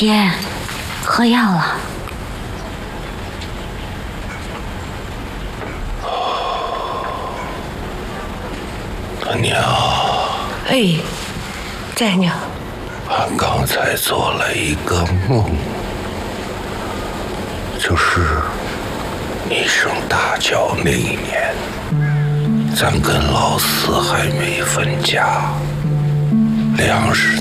爹，喝药了。 阿娘。 哎，寨娘， 俺刚才做了一个梦，就是你升大轿那一年，咱跟老四还没分家，粮食